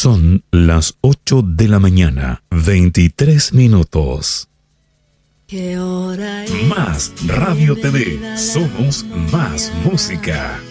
Son las 8 de la mañana, 23 minutos. ¿Qué hora es? Más Radio TV. Somos más música.